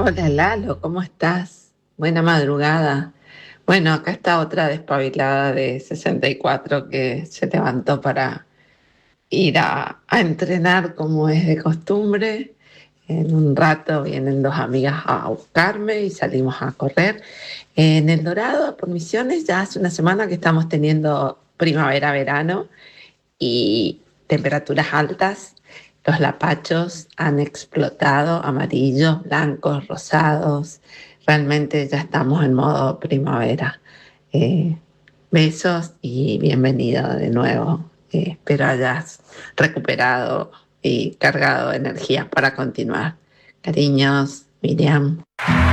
Hola Lalo, ¿cómo estás? Buena madrugada. Bueno, acá está otra despabilada de 64 que se levantó para ir a entrenar como es de costumbre. En un rato vienen dos amigas a buscarme y salimos a correr. En El Dorado, por Misiones, ya hace una semana que estamos teniendo primavera-verano y temperaturas altas. Los lapachos han explotado, amarillos, blancos, rosados. Realmente ya estamos en modo primavera. Eh, Besos y bienvenido de nuevo. Espero hayas recuperado y cargado de energías para continuar. Cariños, Miriam.